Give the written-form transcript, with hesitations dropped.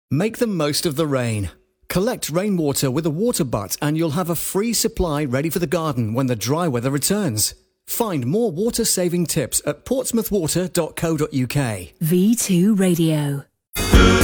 Make the most of the rain. Collect rainwater with a water butt and you'll have a free supply ready for the garden when the dry weather returns. Find more water-saving tips at portsmouthwater.co.uk. V2 Radio.